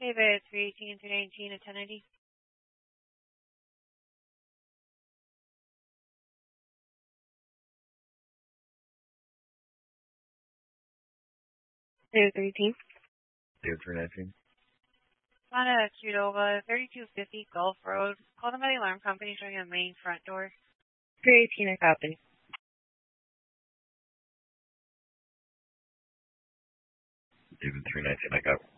David 318 319 at 1090. David 318. David 319. On a Qdoba 3250 Gulf Road. Called by the alarm company showing a main front door. 318, I copy. David 319, I copy.